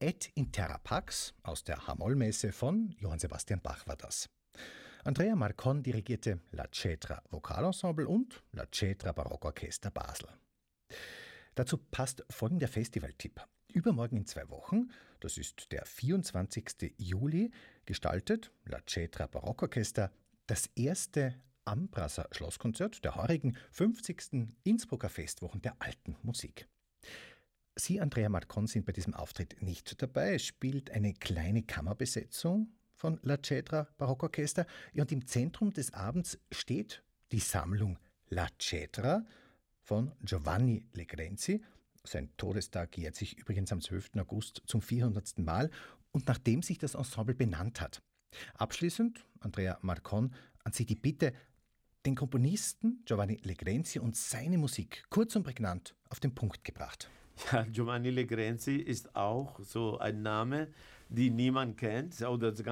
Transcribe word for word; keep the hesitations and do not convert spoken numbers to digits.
Et in Terra Pax aus der H-Moll-Messe von Johann Sebastian Bach war das. Andrea Marcon dirigierte La Cetra Vokalensemble und La Cetra Barockorchester Basel. Dazu passt folgender Festivaltipp. Übermorgen in zwei Wochen, das ist der vierundzwanzigsten Juli, gestaltet La Cetra Barockorchester das erste Ambrasser Schlosskonzert der heurigen fünfzigsten Innsbrucker Festwochen der alten Musik. Sie, Andrea Marcon, sind bei diesem Auftritt nicht dabei. Es spielt eine kleine Kammerbesetzung von La Cetra Barockorchester. Ja, und im Zentrum des Abends steht die Sammlung La Cetra von Giovanni Legrenzi. Sein Todestag jährt sich übrigens am zwölften August zum vierhundertsten Mal und nachdem sich das Ensemble benannt hat. Abschließend, Andrea Marcon, an Sie die Bitte, den Komponisten Giovanni Legrenzi und seine Musik kurz und prägnant auf den Punkt gebracht. Ja, Giovanni Legrenzi ist auch so ein Name, den niemand kennt oder